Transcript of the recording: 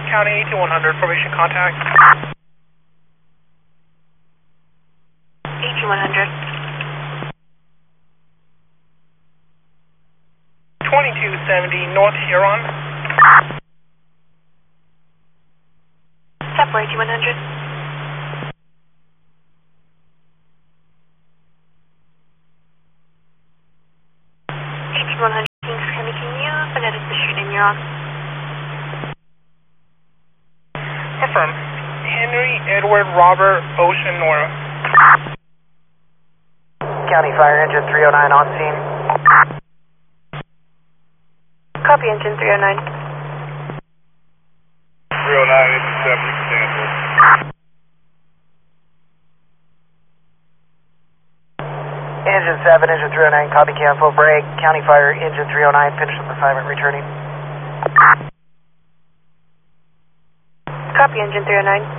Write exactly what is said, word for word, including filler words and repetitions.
County eighteen one hundred, formation contact. eighteen one hundred. twenty-two seventy, North Huron. Step eighteen one hundred. eighteen one hundred, Kings County, can you phonetic the street name you're on? Affirm. Henry Edward Robert Ocean Nora. County Fire Engine three oh nine on scene. Copy, engine three oh nine. three oh nine, intercept, cancel. Engine seven, engine three oh nine, copy, cancel, break. County Fire Engine three oh nine, finish up assignment, returning. Copy, engine three oh nine.